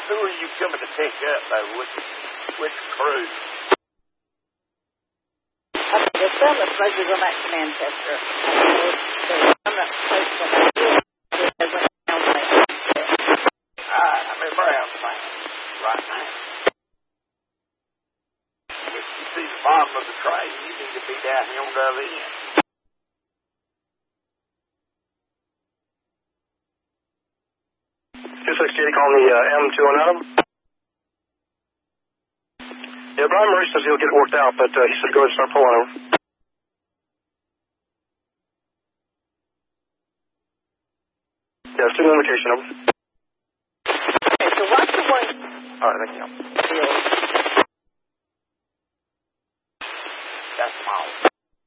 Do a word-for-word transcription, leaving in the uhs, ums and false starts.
Who are you coming to pick up, though? Which, which crew? The fella supposed to go back to Manchester. I'm not supposed to go back. All right, I'm in Brown's thing right now. If you see the bottom of the train, you need to be down here on the other end. two sixty-eight calling the uh, M two on Adam. Yeah, Brian Murray says he'll get it worked out, but uh, he said go ahead and start pulling over. Yeah, student indication over. Okay, so what's the one? All right, thank you.